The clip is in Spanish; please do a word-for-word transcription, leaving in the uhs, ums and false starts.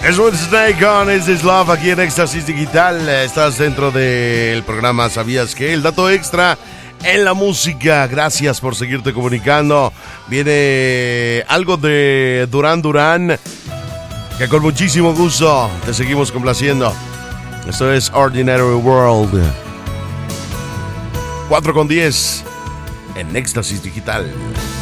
Es un Snake on Is This Love aquí en Éxtasis Digital. Estás dentro del programa ¿Sabías qué? El dato extra en la música. Gracias por seguirte comunicando. Viene algo de Duran Duran, que con muchísimo gusto te seguimos complaciendo. Esto es Ordinary World. cuatro con diez en Éxtasis Digital.